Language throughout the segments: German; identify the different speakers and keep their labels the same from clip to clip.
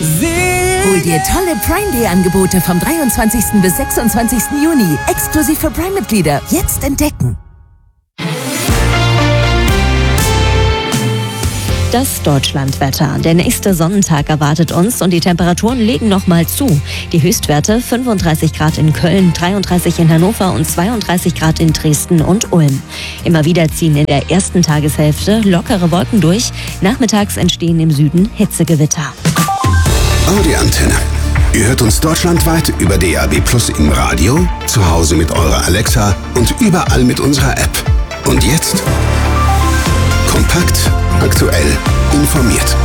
Speaker 1: Hol dir tolle Prime Day Angebote vom 23. bis 26. Juni. Exklusiv für Prime-Mitglieder. Jetzt entdecken.
Speaker 2: Das Deutschlandwetter. Der nächste Sonnentag erwartet uns und die Temperaturen legen nochmal zu. Die Höchstwerte 35 Grad in Köln, 33 in Hannover und 32 Grad in Dresden und Ulm. Immer wieder ziehen in der ersten Tageshälfte lockere Wolken durch. Nachmittags entstehen im Süden Hitzegewitter.
Speaker 3: Audi-Antenne. Ihr hört uns deutschlandweit über DAB+ im Radio, zu Hause mit eurer Alexa und überall mit unserer App. Und jetzt kompakt, aktuell, informiert.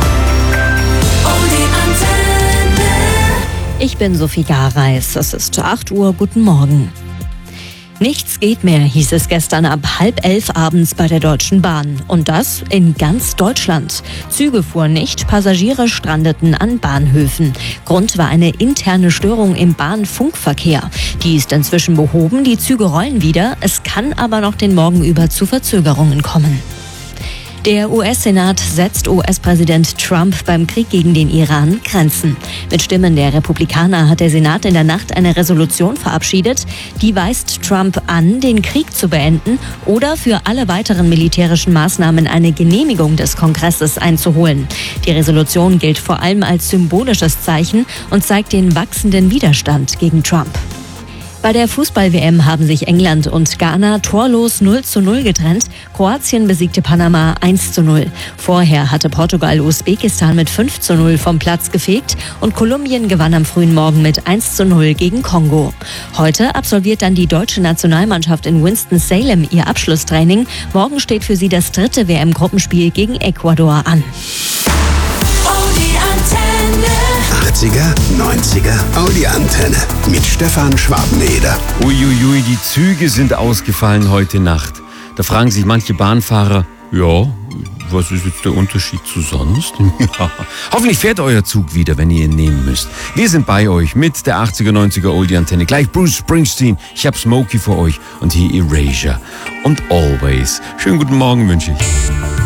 Speaker 2: Ich bin Sophie Gareis. Es ist 8 Uhr. Guten Morgen. Nichts geht mehr, hieß es gestern ab 10:30 abends bei der Deutschen Bahn. Und das in ganz Deutschland. Züge fuhren nicht, Passagiere strandeten an Bahnhöfen. Grund war eine interne Störung im Bahnfunkverkehr. Die ist inzwischen behoben, die Züge rollen wieder. Es kann aber noch den Morgen über zu Verzögerungen kommen. Der US-Senat setzt US-Präsident Trump beim Krieg gegen den Iran Grenzen. Mit Stimmen der Republikaner hat der Senat in der Nacht eine Resolution verabschiedet. Die weist Trump an, den Krieg zu beenden oder für alle weiteren militärischen Maßnahmen eine Genehmigung des Kongresses einzuholen. Die Resolution gilt vor allem als symbolisches Zeichen und zeigt den wachsenden Widerstand gegen Trump. Bei der Fußball-WM haben sich England und Ghana torlos 0:0 getrennt. Kroatien besiegte Panama 1:0. Vorher hatte Portugal Usbekistan mit 5:0 vom Platz gefegt und Kolumbien gewann am frühen Morgen mit 1:0 gegen Kongo. Heute absolviert dann die deutsche Nationalmannschaft in Winston-Salem ihr Abschlusstraining. Morgen steht für sie das 3. WM-Gruppenspiel gegen Ecuador an.
Speaker 3: 80er, 90er, Audi-Antenne mit Stefan Schwabeneder.
Speaker 4: Uiuiui, die Züge sind ausgefallen heute Nacht. Da fragen sich manche Bahnfahrer, ja, was ist jetzt der Unterschied zu sonst? Ja. Hoffentlich fährt euer Zug wieder, wenn ihr ihn nehmen müsst. Wir sind bei euch mit der 80er, 90er Oldie-Antenne. Gleich Bruce Springsteen, ich hab Smokey für euch und hier Erasure und Always. Schönen guten Morgen wünsche ich.